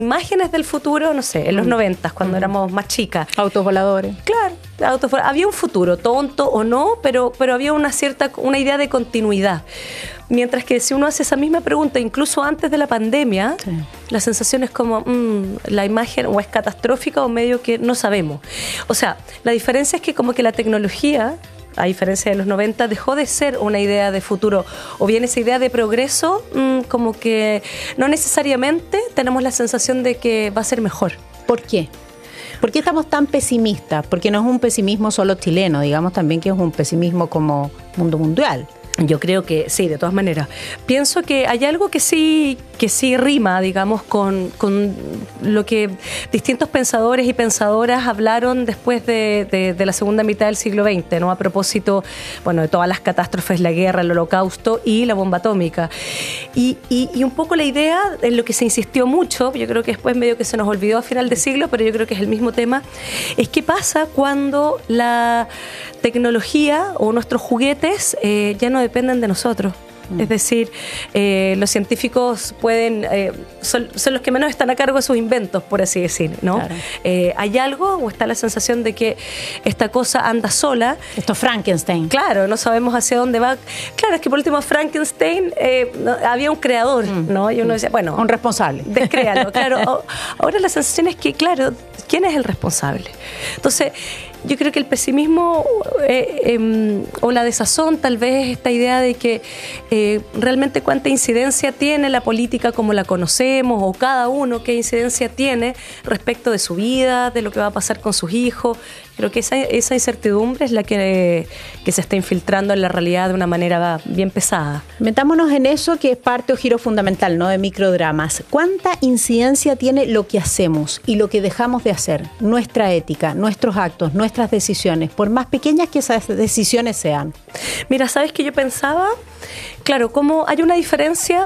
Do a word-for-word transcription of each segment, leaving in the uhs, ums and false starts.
imágenes del futuro, no sé, en los noventas, cuando mm. éramos más chicas. Autos voladores. Claro, autos voladores. Había un futuro, tonto o no, pero, pero había una cierta, una idea de continuidad. Mientras que si uno hace esa misma pregunta, incluso antes de la pandemia, sí. la sensación es como, mmm, la imagen o es catastrófica o medio que no sabemos. O sea, la diferencia es que como que la tecnología, a diferencia de los noventa, dejó de ser una idea de futuro, o bien esa idea de progreso, mmm, como que no necesariamente tenemos la sensación de que va a ser mejor. ¿Por qué? ¿Por qué estamos tan pesimistas? Porque no es un pesimismo solo chileno, digamos también que es un pesimismo como mundo mundial. Yo creo que sí, de todas maneras. Pienso que hay algo que sí, que sí rima, digamos, con, con lo que distintos pensadores y pensadoras hablaron después de, de, de la segunda mitad del siglo veinte, ¿no? A propósito, bueno, de todas las catástrofes, la guerra, el holocausto y la bomba atómica. Y, y, y un poco la idea, en lo que se insistió mucho, yo creo que después medio que se nos olvidó a final de siglo, pero yo creo que es el mismo tema, es qué pasa cuando la tecnología o nuestros juguetes eh, ya no dependen de nosotros. Es decir, eh, los científicos pueden eh, son, son los que menos están a cargo de sus inventos, por así decir, ¿no? Claro. Eh, ¿hay algo o está la sensación de que esta cosa anda sola? Esto es Frankenstein. Claro, no sabemos hacia dónde va. Claro, es que por último Frankenstein eh, no, había un creador, mm. ¿no? Y uno decía, bueno, un responsable. Descréalo, claro. Ahora la sensación es que, claro, ¿quién es el responsable? Entonces, yo creo que el pesimismo eh, eh, o la desazón tal vez es esta idea de que eh, realmente cuánta incidencia tiene la política como la conocemos, o cada uno qué incidencia tiene respecto de su vida, de lo que va a pasar con sus hijos. Creo que esa, esa incertidumbre es la que, que se está infiltrando en la realidad de una manera bien pesada. Metámonos en eso, que es parte o giro fundamental, ¿no?, de Microdramas. ¿Cuánta incidencia tiene lo que hacemos y lo que dejamos de hacer? Nuestra ética, nuestros actos, nuestras decisiones, por más pequeñas que esas decisiones sean. Mira, ¿sabes qué yo pensaba? Claro, como hay una diferencia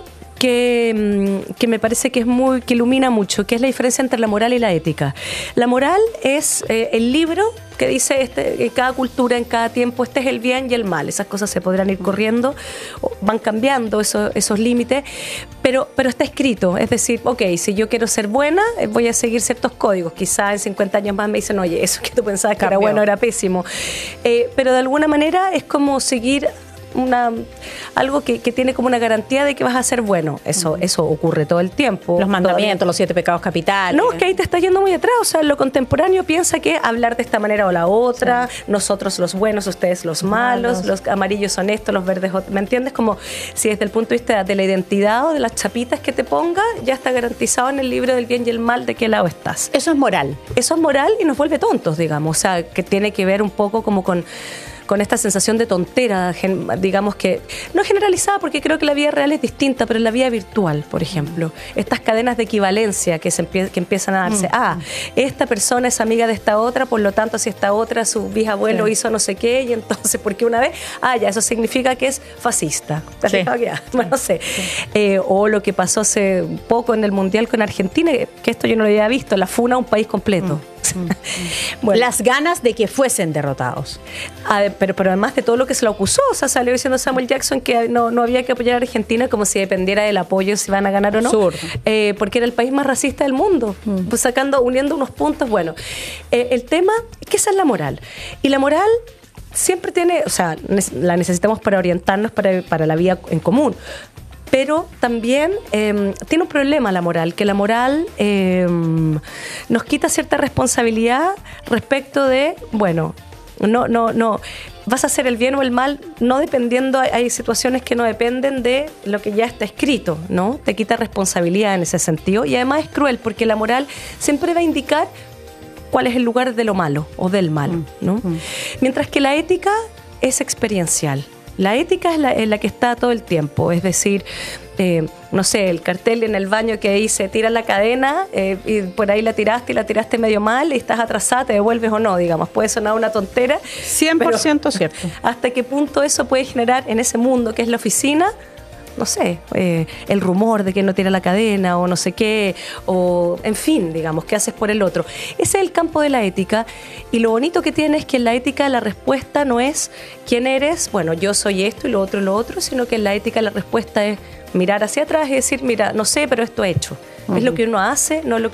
que, que me parece que es muy, que ilumina mucho, que es la diferencia entre la moral y la ética. La moral es eh, el libro que dice este, en cada cultura, en cada tiempo, este es el bien y el mal. Esas cosas se podrán ir corriendo, van cambiando eso, esos límites, pero, pero está escrito. Es decir, ok, si yo quiero ser buena, voy a seguir ciertos códigos. Quizá en cincuenta años más me dicen, oye, eso que tú pensabas que Cambió. era bueno era pésimo. Eh, pero de alguna manera es como seguir Una, algo que, que tiene como una garantía de que vas a ser bueno. Eso, uh-huh. eso ocurre todo el tiempo. Los mandamientos, todavía. Los siete pecados capitales. No, es que ahí te estás yendo muy atrás. O sea, lo contemporáneo piensa que hablar de esta manera o la otra, sí. nosotros los buenos, ustedes los malos, malos, los amarillos son estos, los verdes, ¿me entiendes? Como si desde el punto de vista de la identidad o de las chapitas que te ponga, ya está garantizado en el libro del bien y el mal de qué lado estás. Eso es moral. Eso es moral y nos vuelve tontos, digamos. O sea, que tiene que ver un poco como con con esta sensación de tontera, digamos que, no generalizada porque creo que la vida real es distinta, pero en la vida virtual, por ejemplo, estas cadenas de equivalencia que, se empie que empiezan a darse, mm. ah, esta persona es amiga de esta otra, por lo tanto si esta otra, su bisabuelo sí. hizo no sé qué, y entonces, porque una vez, ah, ya, eso significa que es fascista. Sí. Bueno, no sé. Sí. Eh, o lo que pasó hace poco en el Mundial con Argentina, que esto yo no lo había visto, la funa a un país completo. Mm. Bueno, las ganas de que fuesen derrotados. Ah, pero, pero además de todo lo que se lo acusó, o sea, salió diciendo Samuel Jackson que no, no había que apoyar a Argentina como si dependiera del apoyo si van a ganar o no, eh, porque era el país más racista del mundo, mm. pues sacando, uniendo unos puntos. Bueno, eh, el tema es que esa es la moral, y la moral siempre tiene, o sea, la necesitamos para orientarnos para, para la vida en común. Pero también eh, tiene un problema la moral, que la moral eh, nos quita cierta responsabilidad respecto de, bueno, no, no, no, vas a hacer el bien o el mal, no dependiendo, hay, hay situaciones que no dependen de lo que ya está escrito, ¿no? Te quita responsabilidad en ese sentido, y además es cruel porque la moral siempre va a indicar cuál es el lugar de lo malo o del mal, ¿no? Mm. Mientras que la ética es experiencial. La ética es la, es la que está todo el tiempo, es decir, eh, no sé, el cartel en el baño que dice tira la cadena eh, y por ahí la tiraste y la tiraste medio mal y estás atrasada, te devuelves o no, digamos, puede sonar una tontera. cien por ciento cierto. ¿Hasta qué punto eso puede generar en ese mundo que es la oficina? No sé, eh, el rumor de que no tira la cadena o no sé qué, o en fin, digamos, qué haces por el otro. Ese es el campo de la ética, y lo bonito que tiene es que en la ética la respuesta no es quién eres, bueno, yo soy esto y lo otro y lo otro, sino que en la ética la respuesta es, mirar hacia atrás y decir, mira, no sé, pero esto he hecho. Uh-huh. Es lo que uno hace, no lo